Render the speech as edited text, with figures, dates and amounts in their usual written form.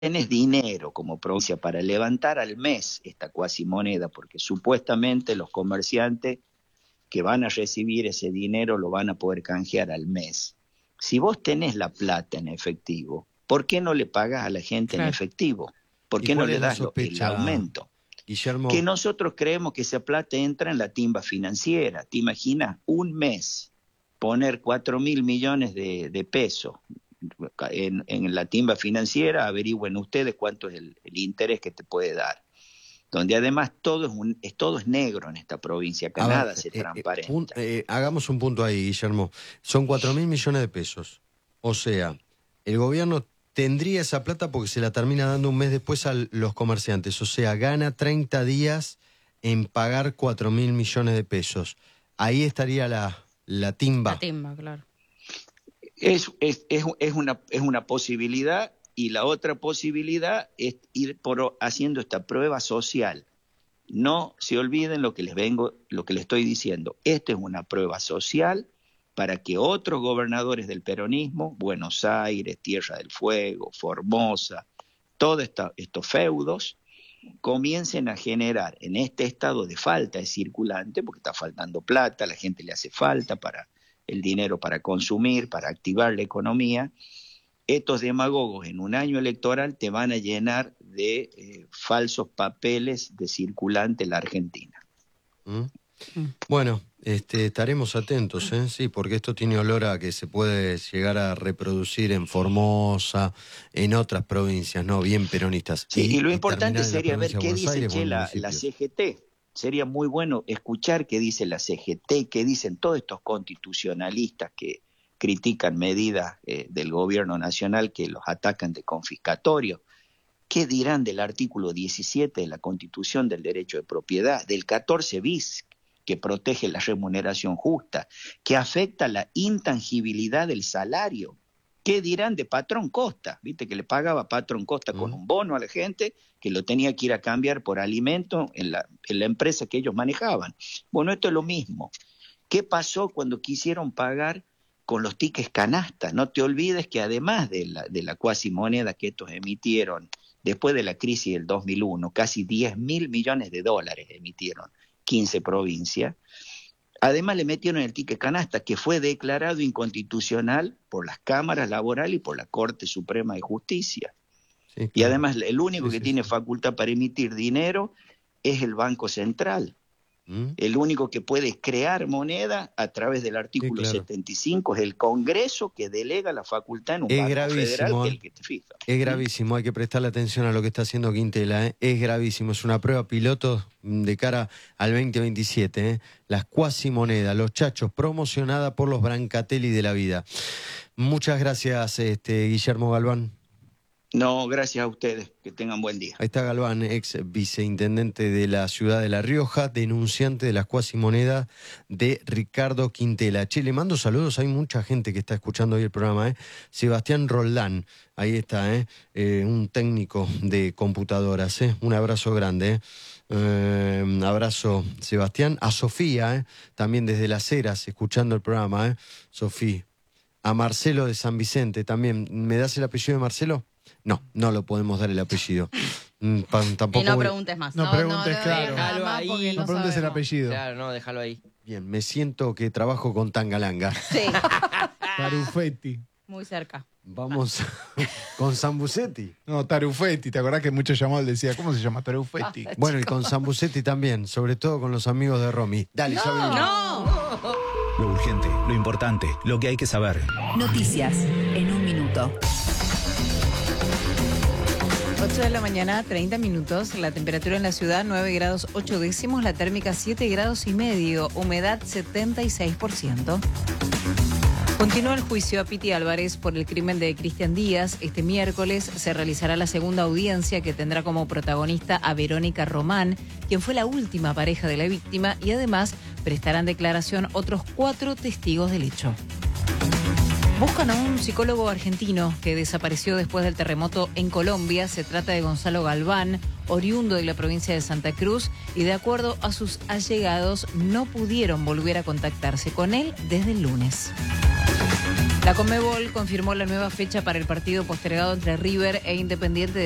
tenés dinero como provincia para levantar al mes esta cuasimoneda, porque supuestamente los comerciantes que van a recibir ese dinero lo van a poder canjear al mes. Si vos tenés la plata en efectivo, ¿por qué no le pagás a la gente en efectivo? ¿Por qué no le das el aumento? Guillermo, Que nosotros creemos que esa plata entra en la timba financiera. ¿Te imaginas un mes poner 4.000 millones de pesos en la timba financiera? Averigüen ustedes cuánto es el interés que te puede dar. Donde además todo es negro en esta provincia, acá nada se transparenta. Hagamos un punto ahí, Guillermo. Son 4.000 millones de pesos. O sea, el gobierno tendría esa plata porque se la termina dando un mes después a los comerciantes. O sea, gana 30 días en pagar 4.000 millones de pesos. Ahí estaría la timba. La timba, claro. Es una posibilidad, y la otra posibilidad es ir haciendo esta prueba social. No se olviden lo que les estoy diciendo. Esta es una prueba social para que otros gobernadores del peronismo, Buenos Aires, Tierra del Fuego, Formosa, todos estos feudos, comiencen a generar en este estado de falta de circulante, porque está faltando plata, a la gente le hace falta para el dinero para consumir, para activar la economía. Estos demagogos en un año electoral te van a llenar de falsos papeles de circulante en la Argentina. Bueno, estaremos atentos, sí, porque esto tiene olor a que se puede llegar a reproducir en Formosa, en otras provincias, ¿no? Bien peronistas. Sí, y lo importante sería ver qué dice la CGT. Sería muy bueno escuchar qué dice la CGT, qué dicen todos estos constitucionalistas que critican medidas del gobierno nacional que los atacan de confiscatorio. ¿Qué dirán del artículo 17 de la Constitución del Derecho de Propiedad, del 14 bis, que protege la remuneración justa, que afecta la intangibilidad del salario? ¿Qué dirán de Patrón Costa? Viste que le pagaba Patrón Costa con un bono a la gente que lo tenía que ir a cambiar por alimento en la empresa que ellos manejaban. Bueno, esto es lo mismo. ¿Qué pasó cuando quisieron pagar con los tickets canasta? No te olvides que además de la cuasimoneda que estos emitieron después de la crisis del 2001, casi 10.000 millones de dólares emitieron 15 provincias. Además le metieron el ticket canasta, que fue declarado inconstitucional por las cámaras laborales y por la Corte Suprema de Justicia. Sí, claro. Y además el único que tiene facultad para emitir dinero es el Banco Central. El único que puede crear moneda a través del artículo 75 es el Congreso, que delega la facultad en un banco federal, que es el que te fija. Es gravísimo, hay que prestarle atención a lo que está haciendo Quintela, Es gravísimo, es una prueba piloto de cara al 2027. Las cuasimonedas, los chachos, promocionada por los Brancatelli de la vida. Muchas gracias, Guillermo Galván. No, gracias a ustedes. Que tengan buen día. Ahí está Galván, ex viceintendente de la ciudad de La Rioja, denunciante de las cuasimonedas de Ricardo Quintela. Che, le mando saludos, hay mucha gente que está escuchando hoy el programa. Sebastián Roldán, ahí está, un técnico de computadoras. Un abrazo grande. Abrazo, Sebastián. A Sofía, también desde Las Heras, escuchando el programa. Sofía. A Marcelo de San Vicente también. ¿Me das el apellido de Marcelo? No, no lo podemos dar el apellido. Tampoco y no preguntes más. No preguntes, claro. Déjalo ahí. No preguntes el apellido. Claro, no, déjalo ahí. Bien, me siento que trabajo con Tangalanga. Sí. Tarufetti. Muy cerca. Vamos con Sambucetti. No, Tarufetti. ¿Te acordás que muchos llamados decía, ¿cómo se llama? Tarufetti. Bueno, y con Sambucetti también, sobre todo con los amigos de Romy. Dale, ya venimos. ¡No! Lo urgente, lo importante, lo que hay que saber. Noticias en un minuto. 8 de la mañana, 30 minutos. La temperatura en la ciudad 9 grados 8 décimos, la térmica 7 grados y medio, humedad 76%. Continúa el juicio a Piti Álvarez por el crimen de Cristian Díaz. Este miércoles se realizará la segunda audiencia, que tendrá como protagonista a Verónica Román, quien fue la última pareja de la víctima, y además prestarán declaración otros 4 testigos del hecho. Buscan a un psicólogo argentino que desapareció después del terremoto en Colombia. Se trata de Gonzalo Galván, oriundo de la provincia de Santa Cruz, y de acuerdo a sus allegados no pudieron volver a contactarse con él desde el lunes. La Conmebol confirmó la nueva fecha para el partido postergado entre River e Independiente